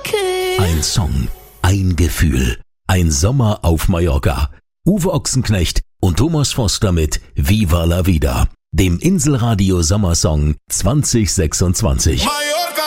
okay. Ein Song, ein Gefühl, ein Sommer auf Mallorca. Uwe Ochsenknecht und Thomas Foster mit Viva la Vida, dem Inselradio Sommersong 2026. Mallorca.